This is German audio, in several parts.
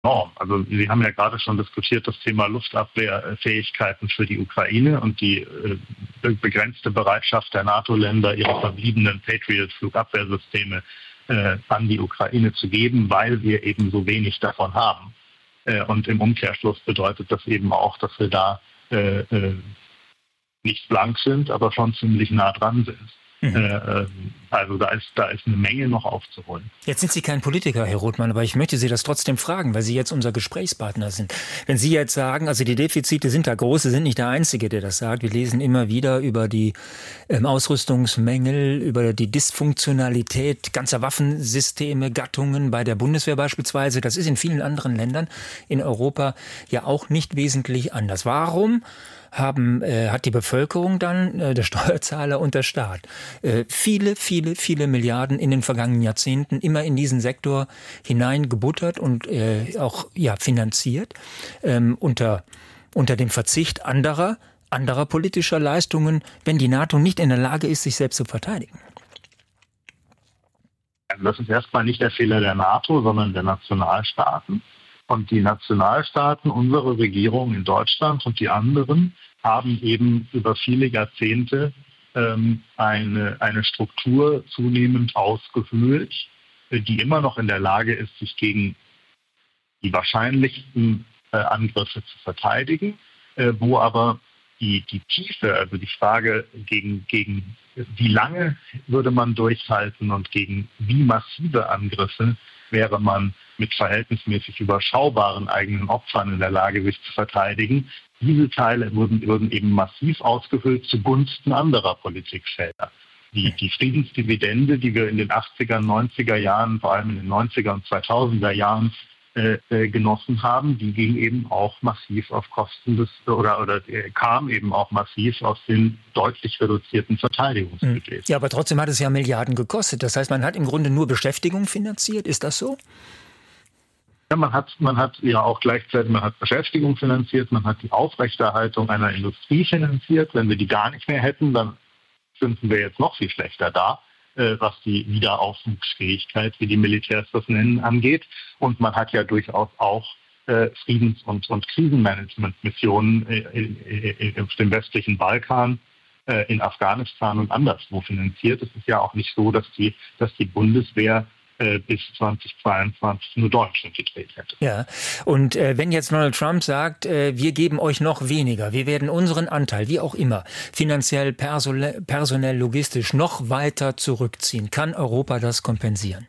enorm. Also Sie haben ja gerade schon diskutiert, das Thema Luftabwehrfähigkeiten für die Ukraine und die begrenzte Bereitschaft der NATO-Länder, ihre verbliebenen Patriot-Flugabwehrsysteme an die Ukraine zu geben, weil wir eben so wenig davon haben. Und im Umkehrschluss bedeutet das eben auch, dass wir da nicht blank sind, aber schon ziemlich nah dran sind. Also da ist eine Menge noch aufzuholen. Jetzt sind Sie kein Politiker, Herr Rothmann, aber ich möchte Sie das trotzdem fragen, weil Sie jetzt unser Gesprächspartner sind. Wenn Sie jetzt sagen, also die Defizite sind da groß, Sie sind nicht der Einzige, der das sagt. Wir lesen immer wieder über die Ausrüstungsmängel, über die Dysfunktionalität ganzer Waffensysteme, Gattungen bei der Bundeswehr beispielsweise. Das ist in vielen anderen Ländern in Europa ja auch nicht wesentlich anders. Warum hat die Bevölkerung dann, der Steuerzahler und der Staat, viele Milliarden in den vergangenen Jahrzehnten immer in diesen Sektor hineingebuttert und auch finanziert, unter dem Verzicht anderer politischer Leistungen, wenn die NATO nicht in der Lage ist, sich selbst zu verteidigen? Das ist erstmal nicht der Fehler der NATO, sondern der Nationalstaaten. Und die Nationalstaaten, unsere Regierung in Deutschland und die anderen, haben eben über viele Jahrzehnte eine Struktur zunehmend ausgehöhlt, die immer noch in der Lage ist, sich gegen die wahrscheinlichsten Angriffe zu verteidigen, wo aber die Tiefe, also die Frage gegen wie lange würde man durchhalten und gegen wie massive Angriffe wäre man mit verhältnismäßig überschaubaren eigenen Opfern in der Lage, sich zu verteidigen. Diese Teile wurden eben massiv ausgehöhlt zugunsten anderer Politikfelder. Die Friedensdividende, die wir in den 80er, 90er Jahren, vor allem in den 90er und 2000er Jahren genossen haben, die ging eben auch massiv auf Kosten des kam eben auch massiv aus den deutlich reduzierten Verteidigungsbudgets. Ja, aber trotzdem hat es ja Milliarden gekostet. Das heißt, man hat im Grunde nur Beschäftigung finanziert. Ist das so? Ja, man hat ja auch gleichzeitig, man hat Beschäftigung finanziert, man hat die Aufrechterhaltung einer Industrie finanziert. Wenn wir die gar nicht mehr hätten, dann stünden wir jetzt noch viel schlechter da, was die Wiederaufwuchsfähigkeit, wie die Militärs das nennen, angeht. Und man hat ja durchaus auch Friedens- und Krisenmanagementmissionen auf dem westlichen Balkan, in Afghanistan und anderswo finanziert. Es ist ja auch nicht so, dass die Bundeswehr bis 2022 nur Deutschland gedreht hätte. Ja, und wenn jetzt Donald Trump sagt, wir geben euch noch weniger, wir werden unseren Anteil, wie auch immer, finanziell, personell, logistisch noch weiter zurückziehen, kann Europa das kompensieren?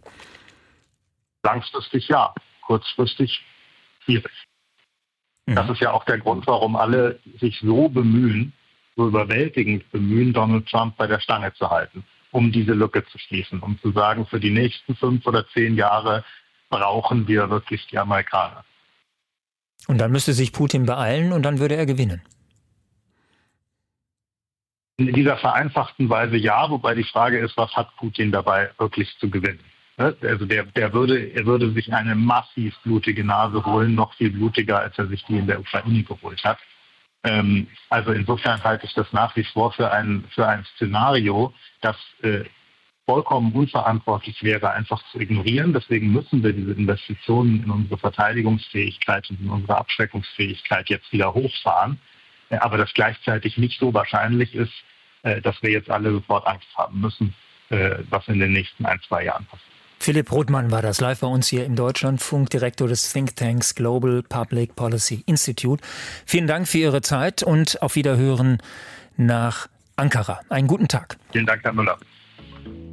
Langfristig ja, kurzfristig schwierig. Das ist ja auch der Grund, warum alle sich so überwältigend bemühen, Donald Trump bei der Stange zu halten, um diese Lücke zu schließen, um zu sagen, für die nächsten 5 oder 10 Jahre brauchen wir wirklich die Amerikaner. Und dann müsste sich Putin beeilen und dann würde er gewinnen. In dieser vereinfachten Weise ja, wobei die Frage ist, was hat Putin dabei wirklich zu gewinnen? Also er würde sich eine massiv blutige Nase holen, noch viel blutiger, als er sich die in der Ukraine geholt hat. Also insofern halte ich das nach wie vor für ein Szenario, das vollkommen unverantwortlich wäre, einfach zu ignorieren. Deswegen müssen wir diese Investitionen in unsere Verteidigungsfähigkeit und in unsere Abschreckungsfähigkeit jetzt wieder hochfahren. Aber das gleichzeitig nicht so wahrscheinlich ist, dass wir jetzt alle sofort Angst haben müssen, was in den nächsten 1-2 Jahren passiert. Philipp Rothmann war das live bei uns hier im Deutschlandfunk, Direktor des Thinktanks Global Public Policy Institute. Vielen Dank für Ihre Zeit und auf Wiederhören nach Ankara. Einen guten Tag. Vielen Dank, Herr Müller.